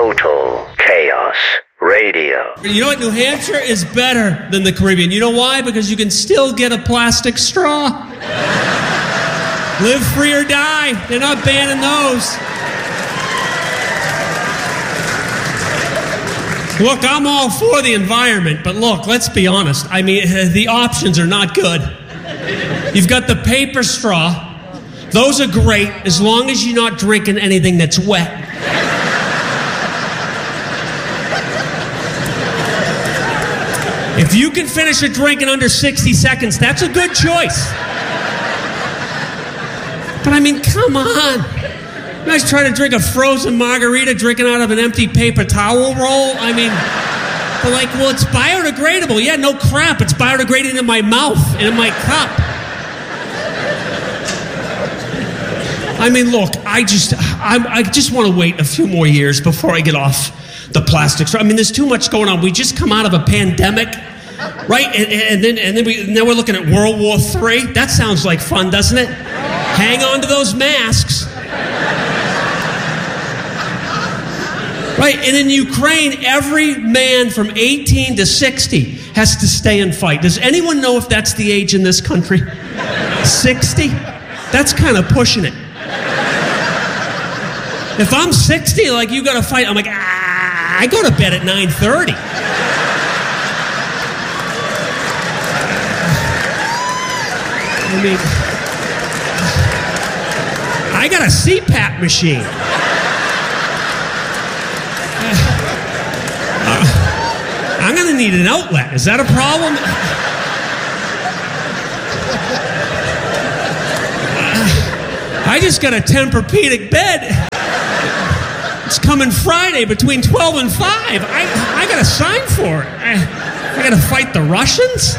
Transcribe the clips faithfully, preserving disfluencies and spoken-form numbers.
Total Chaos Radio. You know what? New Hampshire is better than the Caribbean. You know why? Because you can still get a plastic straw. Live free or die. They're not banning those. Look, I'm all for the environment, but look, let's be honest. I mean, the options are not good. You've got the paper straw. Those are great as long as you're not drinking anything that's wet. If you can finish a drink in under sixty seconds, that's a good choice. But I mean, come on. You guys try to drink a frozen margarita drinking out of an empty paper towel roll? I mean, they're like, well, it's biodegradable. Yeah, no crap. It's biodegrading in my mouth and in my cup. I mean, look, I just, I, I just want to wait a few more years before I get off the plastics. I mean, there's too much going on. We just come out of a pandemic, right? And, and then, and then we, now we're looking at World War Three. That sounds like fun, doesn't it? Hang on to those masks. Right, and in Ukraine, every man from eighteen to sixty has to stay and fight. Does anyone know if that's the age in this country? sixty? That's kind of pushing it. If I'm sixty, like, you gotta fight, I'm like, ah, I go to bed at nine thirty. I mean, I got a C PAP machine. I'm gonna need an outlet. Is that a problem? I just got a Tempur-Pedic bed. It's coming Friday between twelve and five. I, I gotta sign for it. I, I gotta fight the Russians?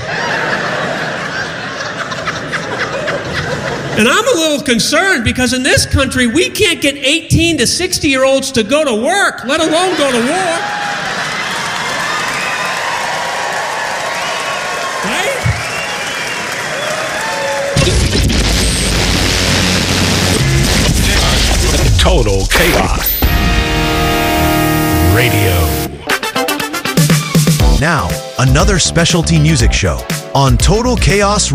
And I'm a little concerned because in this country, we can't get eighteen to sixty year olds to go to work, let alone go to war. Right? Total Chaos Radio. Now, another specialty music show on Total Chaos